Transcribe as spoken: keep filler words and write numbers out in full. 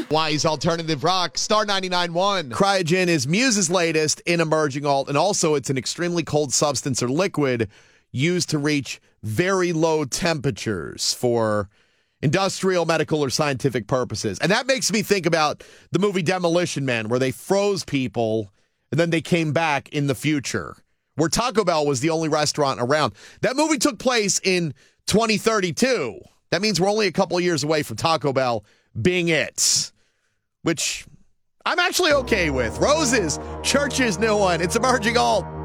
Wise Alternative Rock, Star ninety-nine point one. Cryogen is Muse's latest in emerging alt, and also it's an extremely cold substance or liquid used to reach very low temperatures for industrial, medical, or scientific purposes. And that makes me think about the movie Demolition Man, where they froze people and then they came back in the future, where Taco Bell was the only restaurant around. That movie took place in twenty thirty-two. That means we're only a couple of years away from Taco Bell being it, which I'm actually okay with. Roses, Church's new one. It's emerging alt.